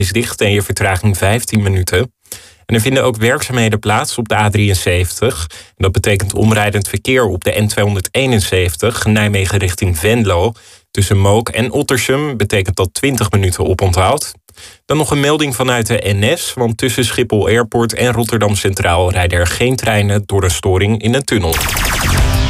is dicht en je vertraging 15 minuten. En er vinden ook werkzaamheden plaats op de A73. En dat betekent omrijdend verkeer op de N271, Nijmegen richting Venlo. Tussen Mook en Ottersum betekent dat 20 minuten oponthoud. Dan nog een melding vanuit de NS, want tussen Schiphol Airport en Rotterdam Centraal rijden er geen treinen door een storing in een tunnel.